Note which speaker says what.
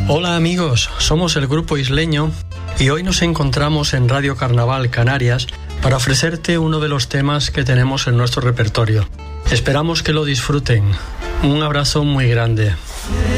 Speaker 1: Hola amigos, somos el Grupo Isleño y hoy nos encontramos en Radio Carnaval Canarias para ofrecerte uno de los temas que tenemos en nuestro repertorio. Esperamos que lo disfruten. Un abrazo muy grande.